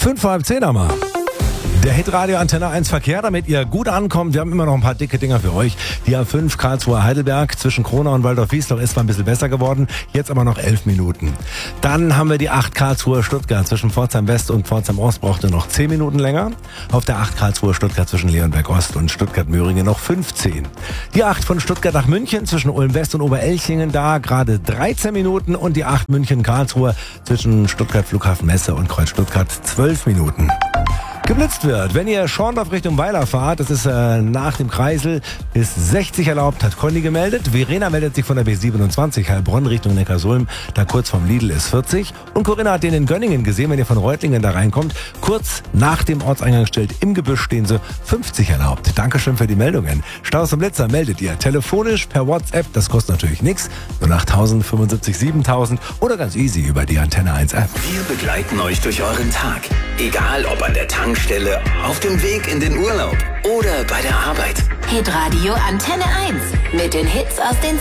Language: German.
5:30 haben wir. Der Hitradio Antenne 1 Verkehr, damit ihr gut ankommt. Wir haben immer noch ein paar dicke Dinger für euch. Die A5 Karlsruhe Heidelberg zwischen Kronau und Waldorf-Wiesloch ist zwar ein bisschen besser geworden, jetzt aber noch 11 Minuten. Dann haben wir die 8 Karlsruhe Stuttgart zwischen Pforzheim West und Pforzheim Ost, brauchte noch 10 Minuten länger. Auf der 8 Karlsruhe Stuttgart zwischen Leonberg Ost und Stuttgart-Möhringen noch 15. Die 8 von Stuttgart nach München zwischen Ulm West und Oberelchingen da gerade 13 Minuten. Und die 8 München-Karlsruhe zwischen Stuttgart Flughafen Messe und Kreuz Stuttgart 12 Minuten. Geblitzt wird, wenn ihr Schorndorf Richtung Weiler fahrt, das ist nach dem Kreisel, ist 60 erlaubt, hat Conny gemeldet. Verena meldet sich von der B27 Heilbronn Richtung Neckarsulm, da kurz vom Lidl ist 40. Und Corinna hat den in Gönningen gesehen, wenn ihr von Reutlingen da reinkommt. Kurz nach dem Ortseingangsschild im Gebüsch stehen sie, 50 erlaubt. Dankeschön für die Meldungen. Staus und Blitzer meldet ihr telefonisch per WhatsApp, das kostet natürlich nichts, 08000 75 7000 oder ganz easy über die Antenne 1 App. Wir begleiten euch durch euren Tag, egal ob an der Tankstelle, auf dem Weg in den Urlaub oder bei der Arbeit. Hitradio Antenne 1 mit den Hits aus den